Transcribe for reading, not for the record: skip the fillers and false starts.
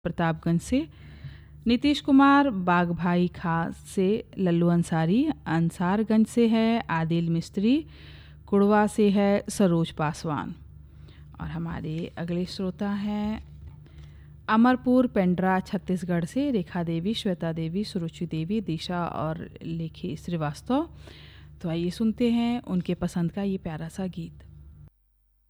प्रतापगंज से, नीतीश कुमार बागभाई खास से, लल्लू अंसारी अंसारगंज से है, आदिल मिस्त्री कुड़वा से है, सरोज पासवान। और हमारे अगले श्रोता हैं अमरपुर पेंड्रा छत्तीसगढ़ से रेखा देवी, श्वेता देवी, सुरुचि देवी, दिशा और लेखी श्रीवास्तव। तो आइए सुनते हैं उनके पसंद का ये प्यारा सा गीत।